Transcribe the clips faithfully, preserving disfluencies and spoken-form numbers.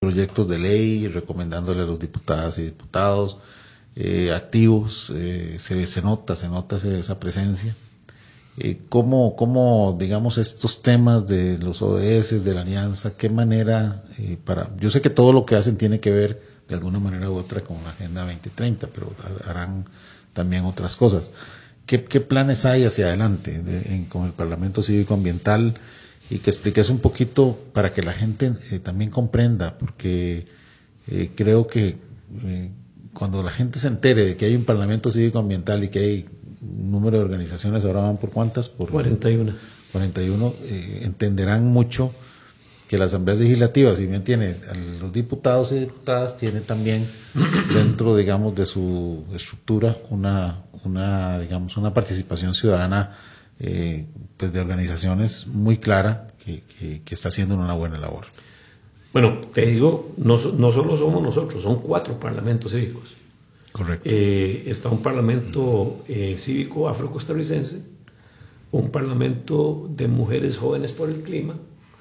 proyectos de ley, recomendándole a los diputadas y diputados eh, activos, eh, se, se nota, se nota esa presencia. Eh, ¿cómo, ¿Cómo, digamos, estos temas de los O D S, de la alianza, qué manera eh, para... Yo sé que todo lo que hacen tiene que ver de alguna manera u otra con la Agenda veinte treinta, pero harán también otras cosas. ¿Qué, qué planes hay hacia adelante de, en, con el Parlamento Cívico Ambiental? Y que expliques un poquito para que la gente eh, también comprenda, porque eh, creo que eh, cuando la gente se entere de que hay un Parlamento Cívico Ambiental y que hay un número de organizaciones, ahora van por ¿cuántas? Por cuarenta y uno. cuarenta y uno, eh, entenderán mucho que la Asamblea Legislativa, si bien tiene a los diputados y diputadas, tiene también dentro, digamos, de su estructura una, una digamos, una participación ciudadana eh, pues de organizaciones muy clara que, que, que está haciendo una buena labor. Bueno, te digo, no, no solo somos nosotros, son cuatro parlamentos cívicos. Correcto. Eh, está un parlamento eh, cívico afrocostarricense, un parlamento de mujeres jóvenes por el clima,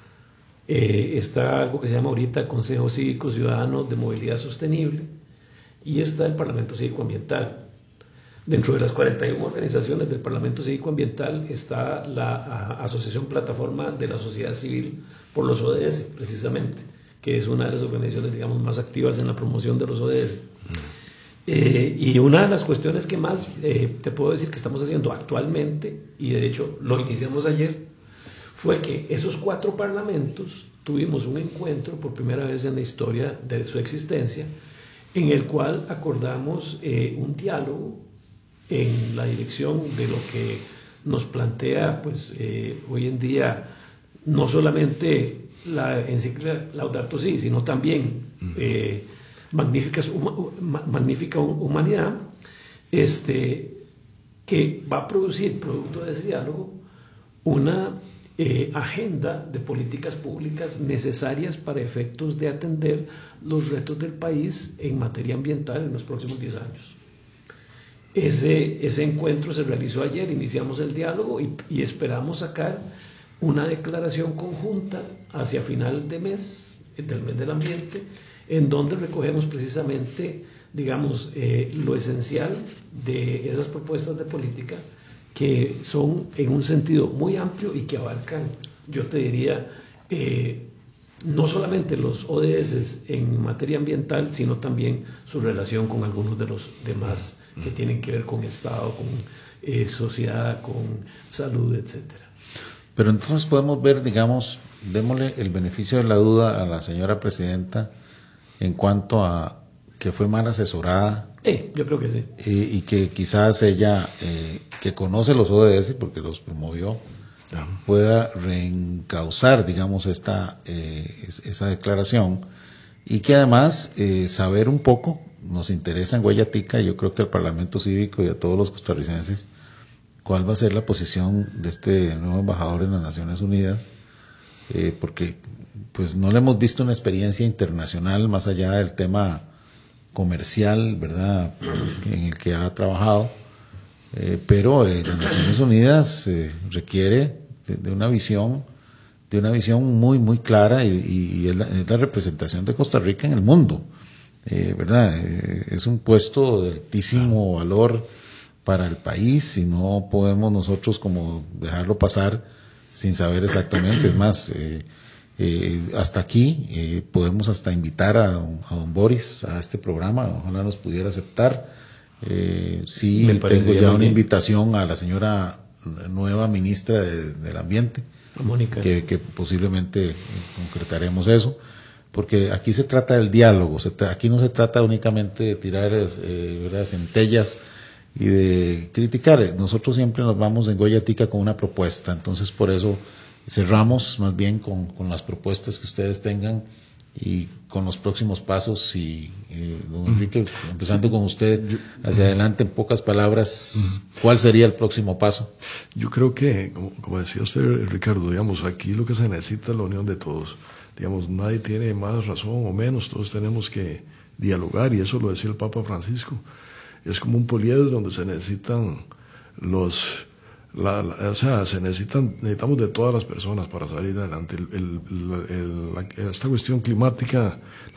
eh, está algo que se llama ahorita Consejo Cívico Ciudadano de Movilidad Sostenible, y está el Parlamento Cívico Ambiental. Dentro de las cuarenta y una organizaciones del Parlamento Cívico Ambiental está la a, Asociación Plataforma de la Sociedad Civil por los O D S, precisamente, que es una de las organizaciones, digamos, más activas en la promoción de los O D S. Mm. Eh, y una de las cuestiones que más eh, te puedo decir que estamos haciendo actualmente, y de hecho lo iniciamos ayer, fue que esos cuatro parlamentos tuvimos un encuentro por primera vez en la historia de su existencia, en el cual acordamos eh, un diálogo en la dirección de lo que nos plantea pues eh, hoy en día no solamente la encíclica Laudato Si, sino también eh, Magnífica, Magnífica Humanidad, este, que va a producir, producto de ese diálogo, una eh, agenda de políticas públicas necesarias para efectos de atender los retos del país en materia ambiental en los próximos diez años. Ese, ese encuentro se realizó ayer, iniciamos el diálogo y, y esperamos sacar una declaración conjunta hacia final de mes, del mes del ambiente, en donde recogemos precisamente, digamos, eh, lo esencial de esas propuestas de política que son en un sentido muy amplio y que abarcan, yo te diría, eh, no solamente los O D S en materia ambiental, sino también su relación con algunos de los demás que tienen que ver con Estado, con eh, sociedad, con salud, etcétera. Pero entonces podemos ver, digamos, démosle el beneficio de la duda a la señora presidenta en cuanto a que fue mal asesorada. Eh, yo creo que sí. Y, y que quizás ella, eh, que conoce los O D S porque los promovió, pueda reencauzar, digamos, esta eh, esa declaración, y que además eh, saber un poco, nos interesa en Guayatica, y yo creo que al Parlamento Cívico y a todos los costarricenses, cuál va a ser la posición de este nuevo embajador en las Naciones Unidas, eh, porque pues no le hemos visto una experiencia internacional más allá del tema comercial, ¿verdad?, en el que ha trabajado. Eh, pero eh, las Naciones Unidas eh, requiere de, de una visión de una visión muy muy clara, y, y es, la, es la representación de Costa Rica en el mundo, eh, verdad eh, es un puesto de altísimo valor para el país, y no podemos nosotros como dejarlo pasar sin saber exactamente. Es más, eh, eh, hasta aquí eh, podemos hasta invitar a, a don Boris a este programa, ojalá nos pudiera aceptar. Eh, sí, tengo ya una invitación a la señora nueva ministra de, del Ambiente, Mónica, que, que posiblemente concretaremos eso, porque aquí se trata del diálogo, se tra- aquí no se trata únicamente de tirar eh, ¿verdad? centellas y de criticar. Nosotros siempre nos vamos en Guayatica con una propuesta, entonces por eso cerramos más bien con, con las propuestas que ustedes tengan y con los próximos pasos. Y eh, don Enrique, empezando sí. con usted hacia adelante, en pocas palabras, ¿cuál sería el próximo paso? Yo creo que, como, como decía usted, Ricardo, digamos, aquí lo que se necesita es la unión de todos. Digamos, nadie tiene más razón o menos, todos tenemos que dialogar, y eso lo decía el Papa Francisco. Es como un poliedro donde se necesitan los... La, la, o sea, se necesitan, necesitamos de todas las personas para salir adelante. El, el, el, el, la, esta cuestión climática